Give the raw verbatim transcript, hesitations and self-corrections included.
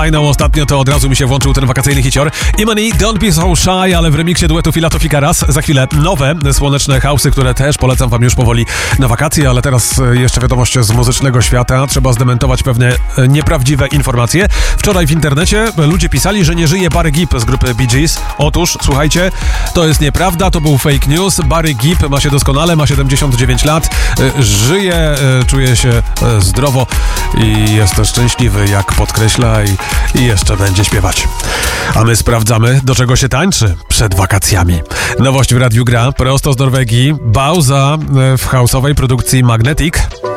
fajną ostatnio, to od razu mi się włączył ten wakacyjny hicior. Imani, Don't Be So Shy, ale w remiksie duetu Fila to Fikaras. Za chwilę nowe, słoneczne house'y, które też polecam wam już powoli na wakacje, ale teraz jeszcze wiadomość z muzycznego świata. Trzeba zdementować pewne nieprawdziwe informacje. Wczoraj w internecie ludzie pisali, że nie żyje Barry Gibb z grupy Bee Gees. Otóż, słuchajcie, to jest nieprawda, to był fake news. Barry Gibb ma się doskonale, ma siedemdziesiąt dziewięć lat, żyje, czuje się zdrowo i jest szczęśliwy, jak podkreśla, i, i jeszcze będzie śpiewać. A my sprawdzamy, do czego się tańczy przed wakacjami. Nowość w Radiu Gra, prosto z Norwegii, Bauza w house'owej produkcji Magnetic.